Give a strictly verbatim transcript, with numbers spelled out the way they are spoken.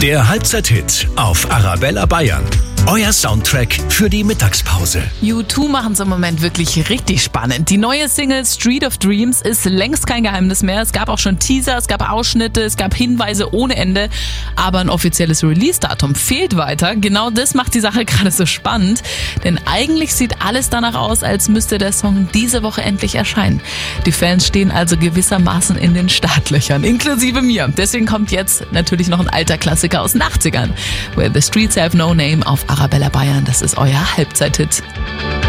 Der Halbzeit-Hit auf Arabella Bayern. Euer Soundtrack für die Mittagspause. U zwei machen es im Moment wirklich richtig spannend. Die neue Single Street of Dreams ist längst kein Geheimnis mehr. Es gab auch schon Teaser, es gab Ausschnitte, es gab Hinweise ohne Ende. Aber ein offizielles Release-Datum fehlt weiter. Genau das macht die Sache gerade so spannend. Denn eigentlich sieht alles danach aus, als müsste der Song diese Woche endlich erscheinen. Die Fans stehen also gewissermaßen in den Startlöchern, inklusive mir. Deswegen kommt jetzt natürlich noch ein alter Klassiker aus den achtzigern. Where the Streets Have No Name auf Arabella Bayern. Das ist euer Halbzeit-Hit.